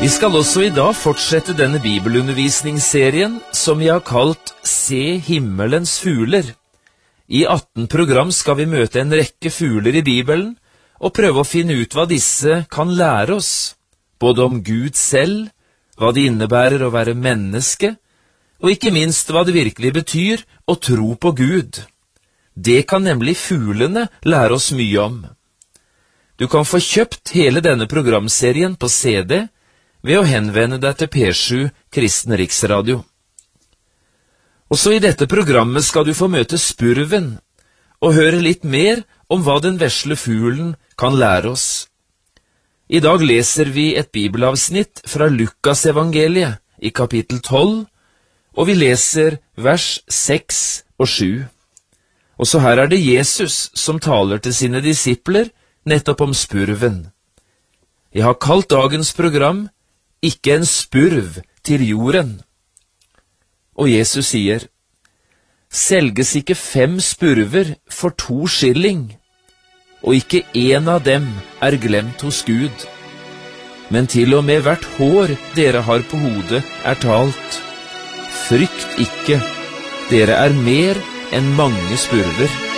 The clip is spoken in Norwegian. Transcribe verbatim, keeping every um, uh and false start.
Vi skal også i dag fortsette denne bibelundervisningsserien som vi har kalt Se himmelens fugler. I atten program skal vi møte en rekke fugler i Bibelen og prøve å finne ut hva disse kan lære oss, både om Gud selv, hva det innebærer å være menneske, og ikke minst hva det virkelig betyr å tro på Gud. Det kan nemlig fuglene lære oss mye om. Du kan få kjøpt hele denne programserien på C D ved å henvende deg til P sju Kristen Riksradio. Også i dette programmet skal du få møte spurven og høre litt mer om hva den vesle fuglen kan lære oss. I dag leser vi et bibelavsnitt fra Lukas evangeliet i kapittel tolv, og vi leser vers seks og sju. Også her er det Jesus som taler til sine disipler nettopp om spurven. Jeg har kalt dagens program Ikke en spurv til jorden. Og Jesus sier, selges ikke fem spurver for to skilling, og ikke en av dem er glemt hos Gud. Men til og med hvert hår dere har på hodet er talt. Frykt ikke, dere er mer enn mange spurver.